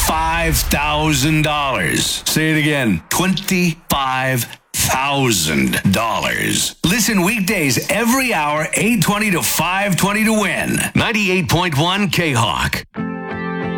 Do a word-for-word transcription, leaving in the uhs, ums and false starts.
twenty-five thousand dollars. Say it again. twenty-five thousand dollars. Listen weekdays every hour, eight twenty to five twenty to win. ninety-eight point one K-Hawk.